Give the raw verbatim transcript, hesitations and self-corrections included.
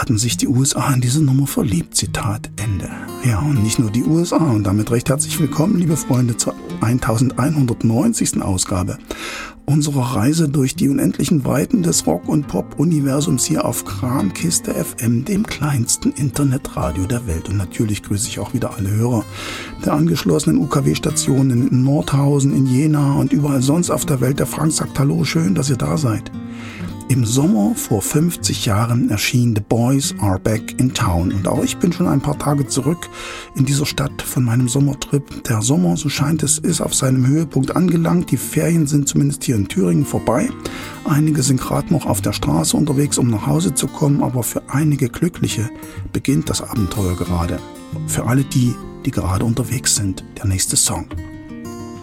hatten sich die U S A in diese Nummer verliebt, Zitat Ende. Ja, und nicht nur die U S A, und damit recht herzlich willkommen, liebe Freunde, zur elfhundertneunzigsten Ausgabe unserer Reise durch die unendlichen Weiten des Rock- und Pop-Universums hier auf Kramkiste F M, dem kleinsten Internetradio der Welt. Und natürlich grüße ich auch wieder alle Hörer der angeschlossenen U K W-Stationen in Nordhausen, in Jena und überall sonst auf der Welt. Der Frank sagt Hallo, schön, dass ihr da seid. Im Sommer vor fünfzig Jahren erschien The Boys Are Back in Town. Und auch ich bin schon ein paar Tage zurück in dieser Stadt von meinem Sommertrip. Der Sommer, so scheint es, ist auf seinem Höhepunkt angelangt. Die Ferien sind zumindest hier in Thüringen vorbei. Einige sind gerade noch auf der Straße unterwegs, um nach Hause zu kommen. Aber für einige Glückliche beginnt das Abenteuer gerade. Für alle die, die gerade unterwegs sind. Der nächste Song.